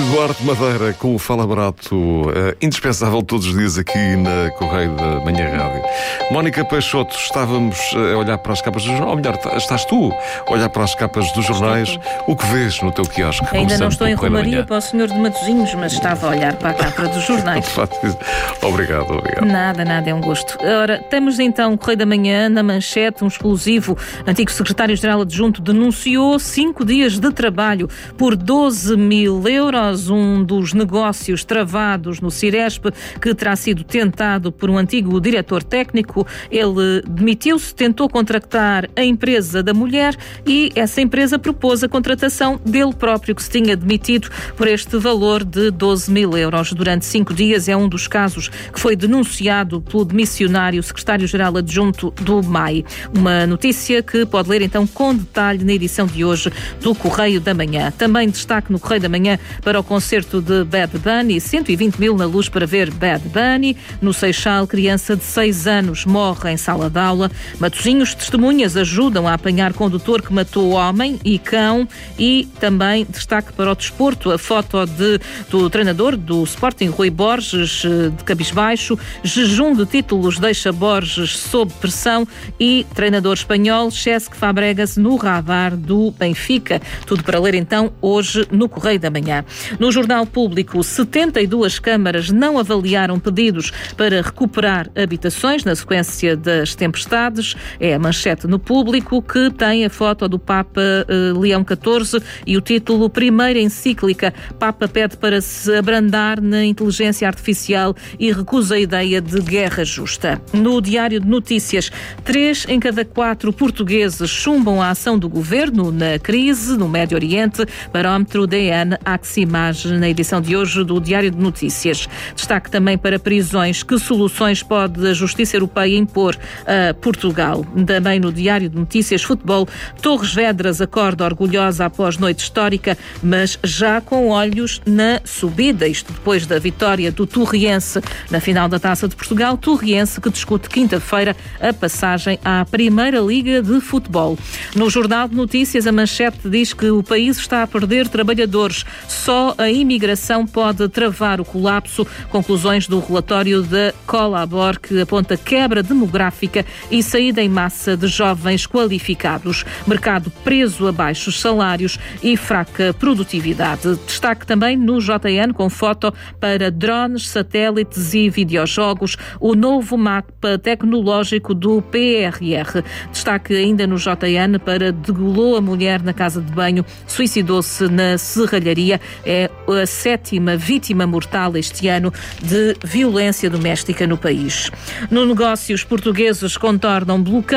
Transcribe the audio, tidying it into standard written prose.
Duarte Madeira com o Fala Barato, indispensável todos os dias aqui na Correio da Manhã Rádio. Mónica Peixoto, estávamos a olhar para as capas dos jornais, ou melhor, estás tu a olhar para as capas dos jornais. O que vês no teu quiosque? Ainda não estou em Romaria para o senhor de Matosinhos, mas estava a olhar para a capa dos jornais. Obrigado. Nada, é um gosto. Ora, temos então o Correio da Manhã, na manchete, um explosivo. Antigo secretário-geral adjunto denunciou 5 dias de trabalho por 12 mil euros, um dos negócios travados no Ciresp, que terá sido tentado por um antigo diretor técnico. Ele demitiu-se, tentou contratar a empresa da mulher e essa empresa propôs a contratação dele próprio, que se tinha demitido, por este valor de 12 mil euros. Durante 5 dias é um dos casos que foi denunciado pelo demissionário secretário-geral adjunto do MAI. Uma notícia que pode ler então com detalhe na edição de hoje do Correio da Manhã. Também destaque no Correio da Manhã para o concerto de Bad Bunny, 120 mil na Luz para ver Bad Bunny. No Seixal, criança de 6 anos morre em sala de aula. Matosinhos, testemunhas ajudam a apanhar condutor que matou homem e cão. E também destaque para o desporto, a foto do treinador do Sporting, Rui Borges, de cabisbaixo. Jejum de títulos deixa Borges sob pressão e treinador espanhol Cesc Fabregas no radar do Benfica. Tudo para ler então hoje no Correio da Manhã. No Jornal Público, 72 câmaras não avaliaram pedidos para recuperar habitações na sequência das tempestades. É a manchete no Público, que tem a foto do Papa Leão XIV e o título Primeira Encíclica. Papa pede para se abrandar na inteligência artificial e recusa a ideia de guerra justa. No Diário de Notícias, 3 em cada 4 portugueses chumbam a ação do governo na crise no Médio Oriente. Barómetro DN Aximage, na edição de hoje do Diário de Notícias. Destaque também para prisões. Que soluções pode a Justiça Europeia impor a Portugal? Também no Diário de Notícias, futebol. Torres Vedras acorda orgulhosa após noite histórica, mas já com olhos na subida. Isto depois da vitória do Torriense na final da Taça de Portugal. Torriense que discute quinta-feira a passagem à Primeira Liga de Futebol. No Jornal de Notícias, a manchete diz que o país está a perder trabalhadores. Só a imigração pode travar o colapso. Conclusões do relatório da Colabor, que aponta quebra demográfica e saída em massa de jovens qualificados. Mercado preso a baixos salários e fraca produtividade. Destaque também no JN com foto para drones, satélites e videojogos. O novo mapa tecnológico do PRR. Destaque ainda no JN para degolou a mulher na casa de banho, suicidou-se na serralharia. É a 7ª vítima mortal este ano de violência doméstica no país. No negócio, os portugueses contornam bloqueio